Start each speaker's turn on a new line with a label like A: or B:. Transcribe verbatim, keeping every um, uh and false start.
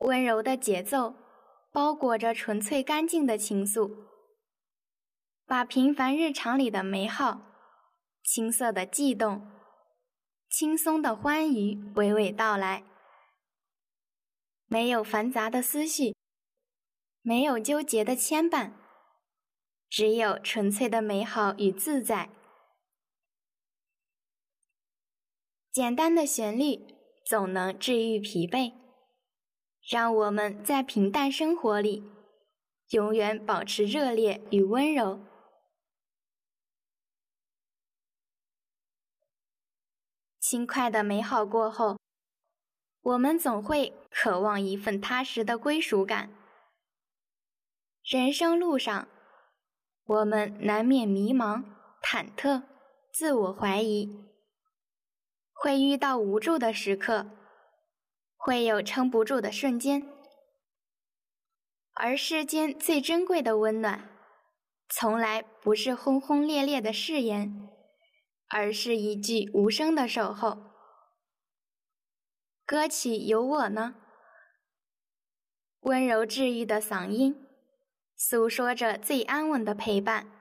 A: 温柔的节奏包裹着纯粹干净的情愫，把平凡日常里的美好、青涩的悸动、轻松的欢愉娓娓道来。没有繁杂的思绪，没有纠结的牵绊，只有纯粹的美好与自在。简单的旋律总能治愈疲惫，让我们在平淡生活里永远保持热烈与温柔。轻快的美好过后，我们总会渴望一份踏实的归属感。人生路上，我们难免迷茫、忐忑、自我怀疑，会遇到无助的时刻，会有撑不住的瞬间。而世间最珍贵的温暖，从来不是轰轰烈烈的誓言，而是一句无声的守候。歌曲有我呢，温柔治愈的嗓音，诉说着最安稳的陪伴。